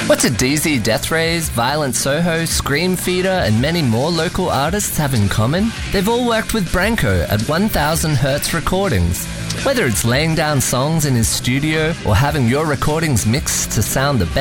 What do DZ Death Rays, Violent Soho, Scream Feeder, and many more local artists have in common? They've all worked with Branko at 1000 Hertz Recordings. Whether it's laying down songs in his studio or having your recordings mixed to sound the best